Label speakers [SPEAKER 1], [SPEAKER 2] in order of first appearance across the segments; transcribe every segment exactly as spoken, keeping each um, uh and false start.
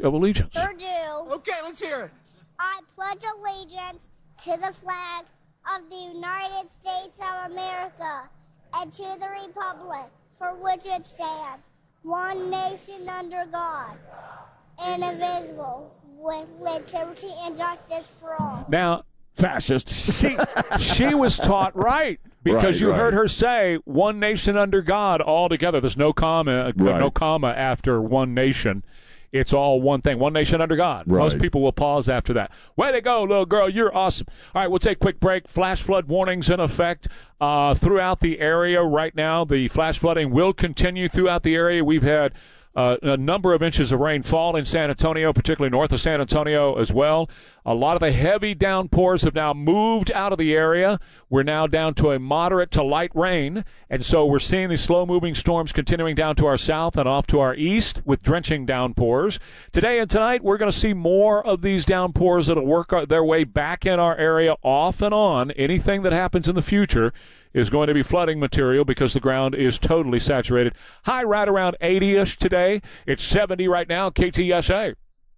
[SPEAKER 1] of Allegiance.
[SPEAKER 2] Purdue.
[SPEAKER 3] Okay, let's hear it.
[SPEAKER 2] I pledge allegiance to the flag of the United States of America and to the republic for which it stands, one nation under God, indivisible, with liberty and justice for all.
[SPEAKER 1] Now, fascist. She, she was taught right because
[SPEAKER 4] Right,
[SPEAKER 1] you
[SPEAKER 4] right.
[SPEAKER 1] heard her say one nation under God all together. There's no comma,
[SPEAKER 4] Right.
[SPEAKER 1] no comma after one nation. It's all one thing. One nation under God.
[SPEAKER 4] Right.
[SPEAKER 1] Most people will pause after that. Way to go, little girl. You're awesome. All right, we'll take a quick break. Flash flood warnings in effect uh, throughout the area right now. The flash flooding will continue throughout the area. We've had Uh, a number of inches of rain fall in San Antonio, particularly north of San Antonio as well. A lot of the heavy downpours have now moved out of the area. We're now down to a moderate to light rain, and so we're seeing these slow-moving storms continuing down to our south and off to our east with drenching downpours. Today and tonight, we're going to see more of these downpours that will work their way back in our area off and on. Anything that happens in the future is going to be flooding material because the ground is totally saturated. High right around eighty-ish today. It's seventy right now, K T S A.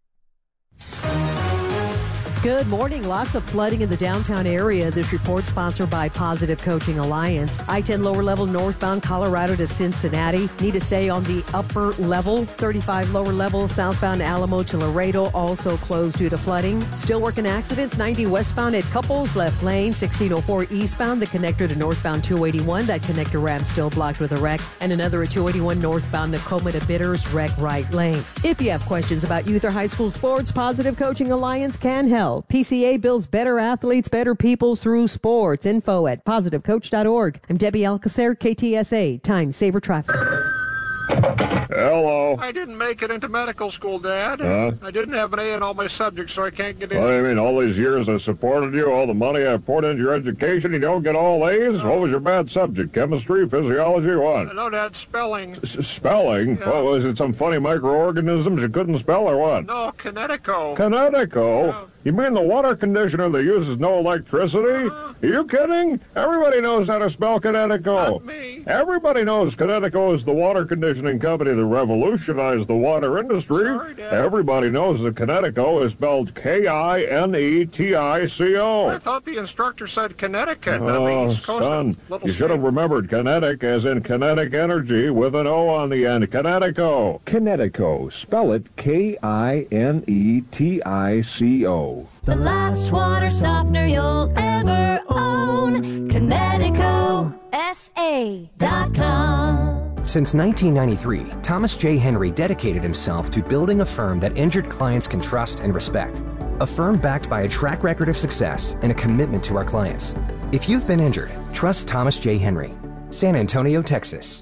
[SPEAKER 5] Good morning. Lots of flooding in the downtown area. This report sponsored by Positive Coaching Alliance. I ten lower level northbound Colorado to Cincinnati. Need to stay on the upper level. thirty-five lower level southbound Alamo to Laredo also closed due to flooding. Still working accidents. ninety westbound at Couples left lane. sixteen oh four eastbound the connector to northbound two eighty-one. That connector ramp still blocked with a wreck. And another at two eighty-one northbound Tacoma to Bitters wreck right lane. If you have questions about youth or high school sports, Positive Coaching Alliance can help. P C A builds better athletes, better people through sports. Info at positive coach dot org. I'm Debbie Alcacer, K T S A, Time Saver Traffic.
[SPEAKER 4] Hello.
[SPEAKER 3] I didn't make it into medical school, Dad.
[SPEAKER 4] Huh?
[SPEAKER 3] I didn't have an A in all my subjects, so I can't get in.
[SPEAKER 4] What do you mean, all these years I supported you, all the money I poured into your education, you don't get all A's? What was your bad subject? Chemistry, physiology, what?
[SPEAKER 3] No, Dad, spelling.
[SPEAKER 4] S- spelling?
[SPEAKER 3] Yeah.
[SPEAKER 4] What, was it some funny microorganisms you couldn't spell or what?
[SPEAKER 3] No, Connecticut.
[SPEAKER 4] Connecticut?
[SPEAKER 3] Yeah.
[SPEAKER 4] You mean the water conditioner that uses no electricity?
[SPEAKER 3] Uh-huh.
[SPEAKER 4] Are you kidding? Everybody knows how to spell Connecticut.
[SPEAKER 3] Not me.
[SPEAKER 4] Everybody knows Connecticut is the water conditioning company that revolutionized the water industry.
[SPEAKER 3] Sorry, Dad.
[SPEAKER 4] Everybody knows that Connecticut is spelled K I N E T I C O.
[SPEAKER 3] I thought the instructor said Connecticut. on the
[SPEAKER 4] Oh,
[SPEAKER 3] East Coast of
[SPEAKER 4] son,
[SPEAKER 3] little
[SPEAKER 4] you should have
[SPEAKER 3] state.
[SPEAKER 4] remembered kinetic as in kinetic energy with an O on the end. Connecticut. Connecticut. Spell it K I N E T I C O.
[SPEAKER 6] The last water softener you'll ever own. Connecticut S A dot com.
[SPEAKER 7] Since nineteen ninety-three, Thomas J. Henry dedicated himself to building a firm that injured clients can trust and respect. A firm backed by a track record of success and a commitment to our clients. If you've been injured, trust Thomas J. Henry. San Antonio, Texas.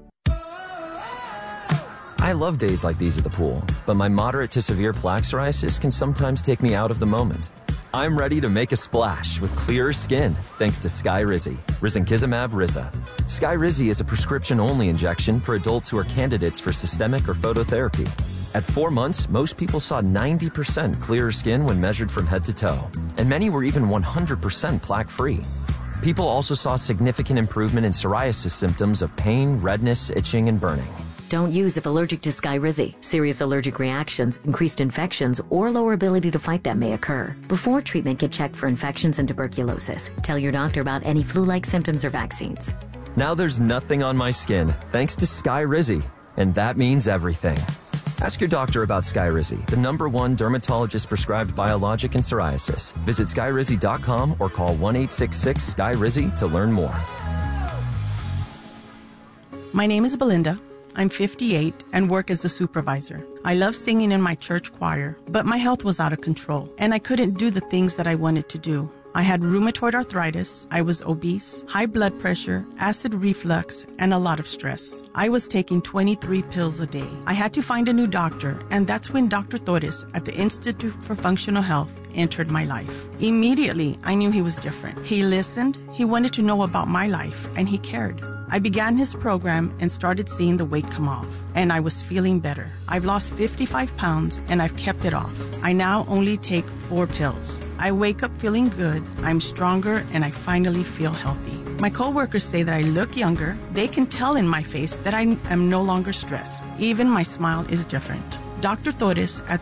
[SPEAKER 8] I love days like these at the pool, but my moderate to severe plaque psoriasis can sometimes take me out of the moment. I'm ready to make a splash with clearer skin thanks to Skyrizi, Risankizumab Riza. Skyrizi is a prescription-only injection for adults who are candidates for systemic or phototherapy. At four months, most people saw ninety percent clearer skin when measured from head to toe, and many were even one hundred percent plaque-free. People also saw significant improvement in psoriasis symptoms of pain, redness, itching, and burning.
[SPEAKER 9] Don't use if allergic to Skyrizi. Serious allergic reactions, increased infections, or lower ability to fight them may occur. Before treatment, get checked for infections and tuberculosis. Tell your doctor about any flu-like symptoms or vaccines.
[SPEAKER 8] Now there's nothing on my skin thanks to Skyrizi, and that means everything. Ask your doctor about Skyrizi, the number one dermatologist-prescribed biologic in psoriasis. Visit skyrizi dot com or call one eight six six S K Y R I Z Y to learn more.
[SPEAKER 10] My name is Belinda. I'm fifty-eight and work as a supervisor. I love singing in my church choir, but my health was out of control, and I couldn't do the things that I wanted to do. I had rheumatoid arthritis, I was obese, high blood pressure, acid reflux, and a lot of stress. I was taking twenty-three pills a day. I had to find a new doctor, and that's when Doctor Torres at the Institute for Functional Health entered my life. Immediately, I knew he was different. He listened, he wanted to know about my life, and he cared. I began his program and started seeing the weight come off, and I was feeling better. I've lost fifty-five pounds, and I've kept it off. I now only take four pills. I wake up feeling good, I'm stronger, and I finally feel healthy. My coworkers say that I look younger. They can tell in my face that I am no longer stressed. Even my smile is different. Doctor Torres at